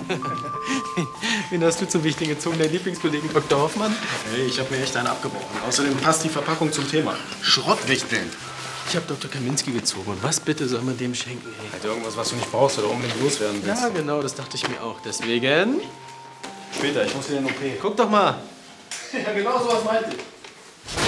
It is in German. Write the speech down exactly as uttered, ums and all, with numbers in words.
Wen hast du zum Wichtigen gezogen? Deinen Lieblingskollegen Doktor Hoffmann? Hey, ich habe mir echt einen abgebrochen. Außerdem passt die Verpackung zum Thema. Schrottwichteln. Ich habe Doktor Kaminski gezogen. Und was bitte soll man dem schenken? Ey? Halt irgendwas, was du nicht brauchst oder unbedingt loswerden willst. Ja, genau, das dachte ich mir auch. Deswegen... Später, ich muss hier in den O P. Guck doch mal. Ja, genau sowas meinte ich.